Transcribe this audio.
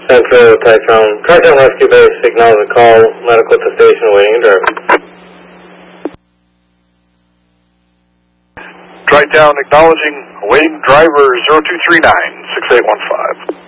Central Typhoon. Tri-Town Rescue Base, acknowledge the call. Medical at the station, awaiting a driver. Tri-Town acknowledging, awaiting driver 0239, 6815.